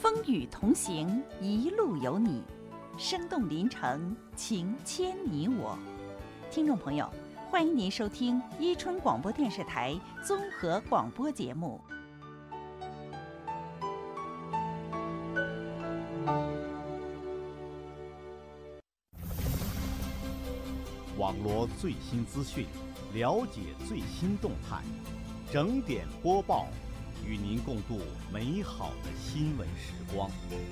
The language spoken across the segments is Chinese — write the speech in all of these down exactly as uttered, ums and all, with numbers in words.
风雨同行，一路有你，生动临城，情牵你我。听众朋友，欢迎您收听伊春广播电视台综合广播节目。 网罗最新资讯，了解最新动态，整点播报，与您共度美好的新闻时光。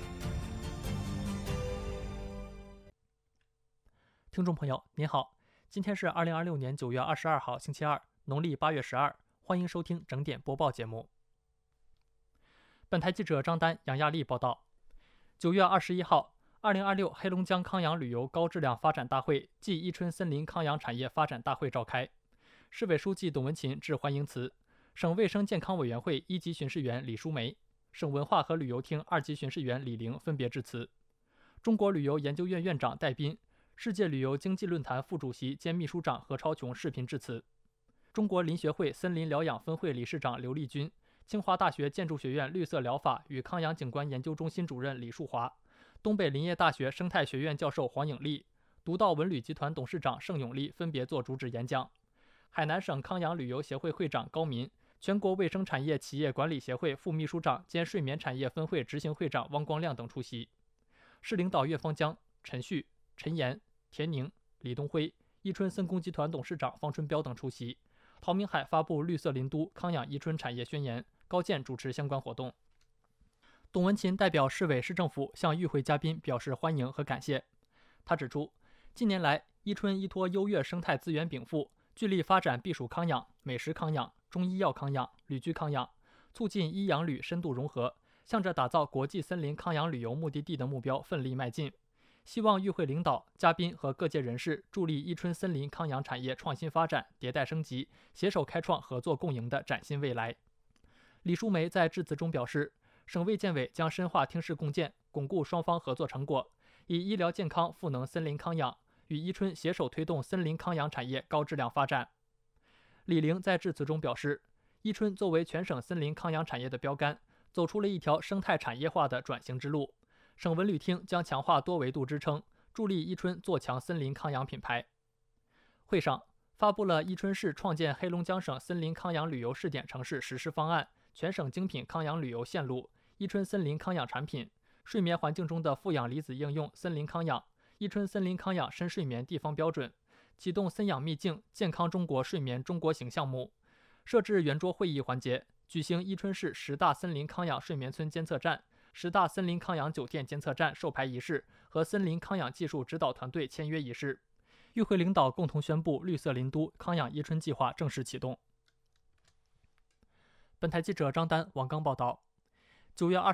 听众朋友您好，今天是二零二六年九月二十二号星期二，农历八月十二，欢迎收听整点播报节目。本台记者张丹、杨亚丽报道。九月二十一号，二零二六黑龙江康养旅游高质量发展大会暨伊春森林康养产业发展大会召开，市委书记董文勤致欢迎词，省卫生健康委员会一级巡视员李淑梅、省文化和旅游厅二级巡视员李玲分别致辞。中国旅游研究院院长戴斌、世界旅游经济论坛副主席兼秘书长何超琼视频致辞。中国林学会森林疗养分会理事长刘丽君、清华大学建筑学院绿色疗法与康养景观研究中心主任李树华、东北林业大学生态学院教授黄颖丽、独到文旅集团董事长盛永利分别作主旨演讲。海南省康养旅游协会会长高民、全国卫生产业企业管理协会副秘书长兼睡眠产业分会执行会长汪光亮等出席。市领导岳方江、陈旭、陈岩、田宁、李东辉、伊春森工集团董事长方春彪等出席。陶明海发布绿色林都康养伊春产业宣言，高健主持相关活动。董文勤代表市委市政府向与会嘉宾表示欢迎和感谢。他指出，近年来伊春依托优越生态资源禀赋，聚力发展避暑康养、美食康养、中医药康养、旅居康养，促进医养旅深度融合，向着打造国际森林康养旅游目的地的目标奋力迈进。希望与会领导、嘉宾和各界人士助力伊春森林康养产业创新发展、迭代升级，携手开创合作共赢的崭新未来。李淑梅在致辞中表示，省卫健委将深化厅市共建，巩固双方合作成果，以医疗健康赋能森林康养，与伊春携手推动森林康养产业高质量发展。李玲在致辞中表示，伊春作为全省森林康养产业的标杆，走出了一条生态产业化的转型之路。省文旅厅将强化多维度支撑，助力伊春做强森林康养品牌。会上发布了伊春市创建黑龙江省森林康养旅游试点城市实施方案、全省精品康养旅游线路、伊春森林康养产品、睡眠环境中的负氧离子应用森林康养、伊春森林康养深睡眠地方标准，启动森养秘境健康中国睡眠中国行项目，设置圆桌会议环节，举行伊春市十大森林康养睡眠村监测站、十大森林康养酒店监测站授牌仪式和森林康养技术指导团队签约仪式。与会领导共同宣布绿色林都康养伊春计划正式启动。本台记者张丹、王刚报道。九月二